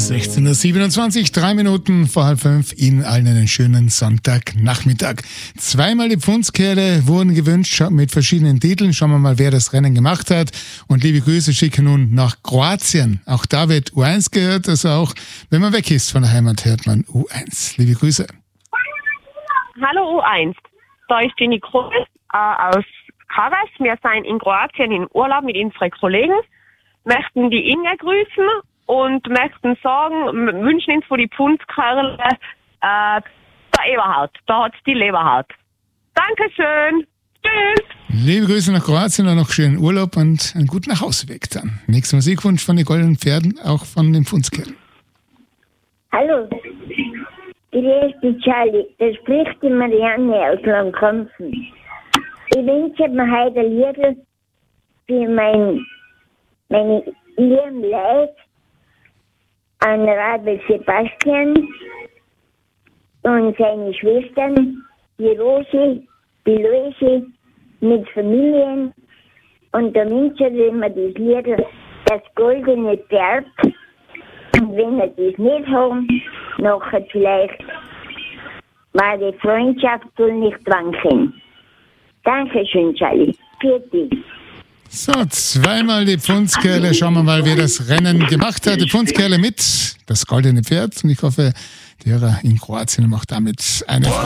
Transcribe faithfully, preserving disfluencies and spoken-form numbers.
sechzehn Uhr siebenundzwanzig, drei Minuten vor halb fünf, Ihnen allen einen schönen Sonntagnachmittag. Zweimal die Pfundskerle wurden gewünscht mit verschiedenen Titeln. Schauen wir mal, wer das Rennen gemacht hat. Und liebe Grüße schicke nun nach Kroatien. Auch da wird U eins gehört, also auch wenn man weg ist von der Heimat, hört man U eins. Liebe Grüße. Hallo U eins, da ist die Nicole äh, aus Havas. Wir sind in Kroatien im Urlaub mit unseren Kollegen, möchten die Inge grüßen und möchten sagen, m- wünschen uns für die Pfundskerle äh, der Eberhard, da hat's die Leberhaut. Dankeschön, tschüss. Liebe Grüße nach Kroatien und noch schönen Urlaub und einen guten Nachhauseweg dann. Nächster Musikwunsch von den Goldenen Pferden, auch von den Pfundskerlen. Hallo, grüß dich Charlie, da spricht die Marianne aus Langkampfen. Ich wünsche mir heute ein Lied für mein, meine lieben Leute an Rabel Sebastian und seine Schwestern, die Rosi, die Luise, mit Familien. Und da wünsche ich mir das Lied, das goldene Pferd. Und wenn wir das nicht haben, nachher vielleicht, weil die Freundschaft soll nicht wanken. Dankeschön, Charlie. Für dich. So, zweimal die Pfundskerle. Schauen wir mal, wer das Rennen gemacht hat. Die Pfundskerle mit das goldene Pferd. Und ich hoffe, die Hörer in Kroatien haben auch damit eine Freude.